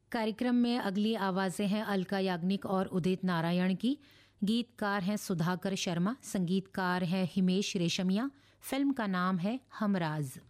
कार्यक्रम में अगली आवाजें हैं अलका याग्निक और उदित नारायण की। गीतकार हैं सुधाकर शर्मा, संगीतकार हैं हिमेश रेशमिया। फिल्म का नाम है हमराज।